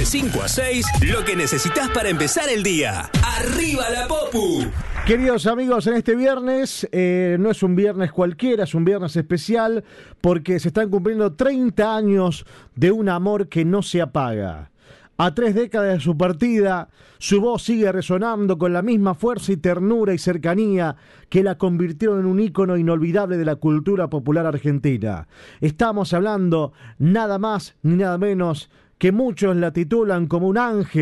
De 5 a 6, lo que necesitas para empezar el día. ¡Arriba la Popu! Queridos amigos, en este viernes, no es un viernes cualquiera, es un viernes especial porque se están cumpliendo 30 años de un amor que no se apaga. A 3 décadas de su partida, su voz sigue resonando con la misma fuerza y ternura y cercanía que la convirtieron en un ícono inolvidable de la cultura popular argentina. Estamos hablando nada más ni nada menos que muchos la titulan como un ángel